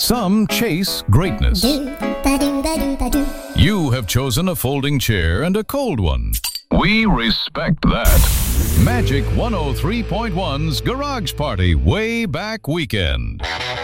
Some chase greatness. You have chosen a folding chair and a cold one. We respect that. Magic 103.1's Garage Party Way Back Weekend.